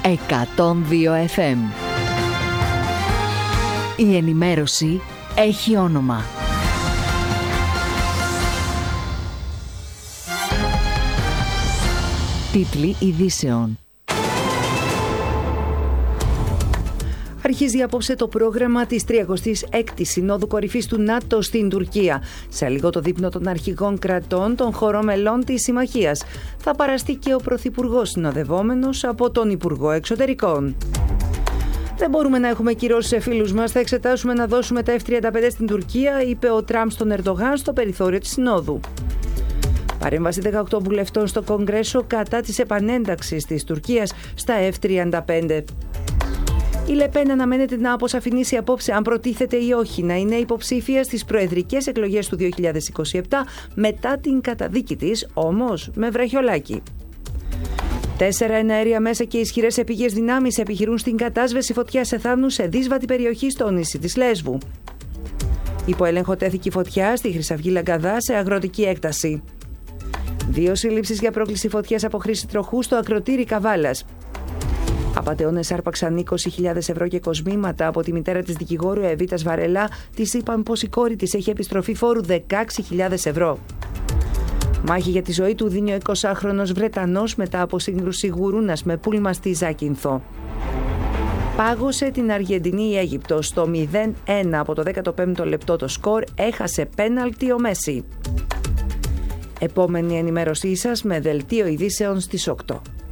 102 FM. Η ενημέρωση έχει όνομα. Τίτλοι ειδήσεων. Αρχίζει απόψε το πρόγραμμα της 36ης Συνόδου Κορυφής του ΝΑΤΟ στην Τουρκία. Σε λίγο το δείπνο των αρχηγών κρατών των χωρών μελών της Συμμαχίας. Θα παραστεί και ο Πρωθυπουργός συνοδευόμενος από τον Υπουργό Εξωτερικών. Δεν μπορούμε να έχουμε κυρώσεις σε φίλους μας. Θα εξετάσουμε να δώσουμε τα F-35 στην Τουρκία, είπε ο Τραμπ στον Ερντογάν στο περιθώριο της Συνόδου. Παρέμβαση 18 βουλευτών στο Κογκρέσο κατά της επανένταξης της Τουρκίας στα F-35. Η Λεπέν αναμένεται να αποσαφηνίσει απόψε αν προτίθεται ή όχι να είναι υποψήφια στις προεδρικές εκλογές του 2027 μετά την καταδίκη της, όμως με βραχιολάκι. 4 εναέρια μέσα και ισχυρές επίγειες δυνάμεις επιχειρούν στην κατάσβεση φωτιάς σε θάμνους σε δύσβατη περιοχή στο νησί της Λέσβου. Υπό έλεγχο τέθηκε η φωτιά στη Χρυσαυγή Λαγκαδά σε αγροτική έκταση. 2 σύλληψεις για πρόκληση φωτιάς από χρήση τροχού στο ακροτήρι Καβάλας. Απατεώνες άρπαξαν 20.000 ευρώ και κοσμήματα από τη μητέρα της δικηγόρου Εβίτας Βαρελά. Της είπαν πως η κόρη της έχει επιστροφή φόρου 16.000 ευρώ. Μάχη για τη ζωή του δίνει ο 20χρονος Βρετανός μετά από σύγκρουση γουρούνας με πούλμα στη Ζάκυνθο. Πάγωσε την Αργεντινή η Αίγυπτος. Στο 0-1 από το 15ο λεπτό το σκορ, έχασε πέναλτι ο Μέση. Επόμενη ενημέρωσή σας με δελτίο ειδήσεων στις 8.